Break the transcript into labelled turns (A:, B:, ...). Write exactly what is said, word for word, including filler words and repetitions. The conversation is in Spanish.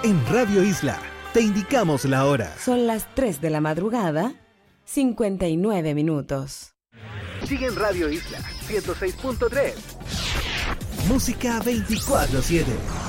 A: En Radio Isla te indicamos la hora.
B: Son las tres de la madrugada, cincuenta y nueve minutos.
A: Sigue en Radio Isla ciento seis punto tres. Música veinticuatro siete.